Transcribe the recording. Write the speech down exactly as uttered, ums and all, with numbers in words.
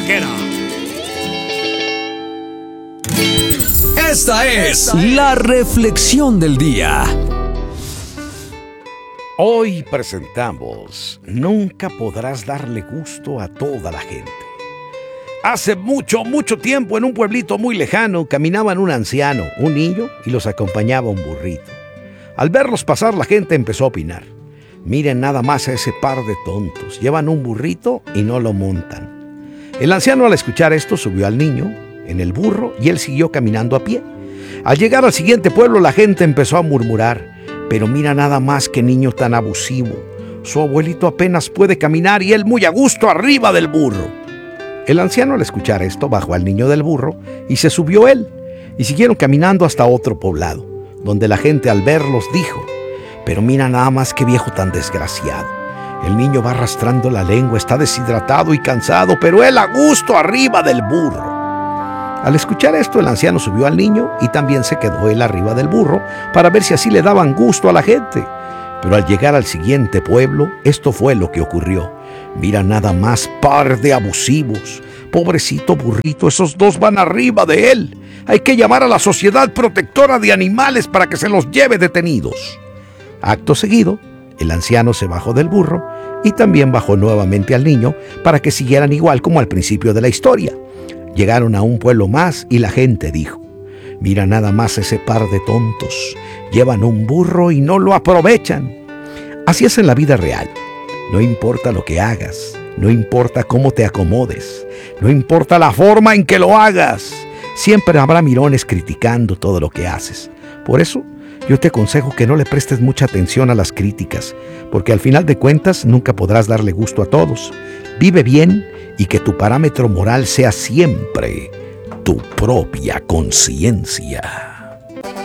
Vaquera. Esta es la reflexión del día. Hoy presentamos Nunca podrás darle gusto a toda la gente. Hace mucho, mucho tiempo, en un pueblito muy lejano, caminaban un anciano, un niño y los acompañaba un burrito. Al verlos pasar, la gente empezó a opinar. Miren nada más a ese par de tontos. Llevan un burrito y no lo montan. El anciano, al escuchar esto, subió al niño en el burro y él siguió caminando a pie. Al llegar al siguiente pueblo, la gente empezó a murmurar. Pero mira nada más qué niño tan abusivo. Su abuelito apenas puede caminar y él muy a gusto arriba del burro. El anciano, al escuchar esto, bajó al niño del burro y se subió él. Y siguieron caminando hasta otro poblado, donde la gente al verlos dijo: pero mira nada más qué viejo tan desgraciado. El niño va arrastrando la lengua, está deshidratado y cansado, pero él a gusto arriba del burro. Al escuchar esto, el anciano subió al niño y también se quedó él arriba del burro para ver si así le daban gusto a la gente. Pero al llegar al siguiente pueblo, esto fue lo que ocurrió. Mira nada más, par de abusivos. Pobrecito burrito, esos dos van arriba de él. Hay que llamar a la Sociedad Protectora de Animales para que se los lleve detenidos. Acto seguido, el anciano se bajó del burro y también bajó nuevamente al niño para que siguieran igual como al principio de la historia. Llegaron a un pueblo más y la gente dijo: mira nada más ese par de tontos. Llevan un burro y no lo aprovechan. Así es en la vida real. No importa lo que hagas, no importa cómo te acomodes, no importa la forma en que lo hagas, siempre habrá mirones criticando todo lo que haces. Por eso, yo te aconsejo que no le prestes mucha atención a las críticas, porque al final de cuentas nunca podrás darle gusto a todos. Vive bien y que tu parámetro moral sea siempre tu propia conciencia.